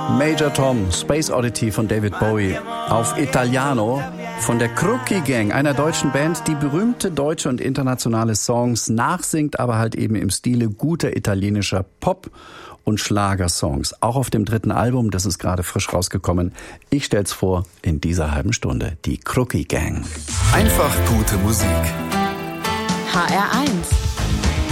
Major Tom, Space Oddity von David Bowie, auf Italiano von der Crookie Gang, einer deutschen Band, die berühmte deutsche und internationale Songs nachsingt, aber halt eben im Stile guter italienischer Pop- und Schlagersongs. Auch auf dem 3. Album, das ist gerade frisch rausgekommen. Ich stell's vor in dieser halben Stunde. Die Crookie Gang. Einfach gute Musik. HR1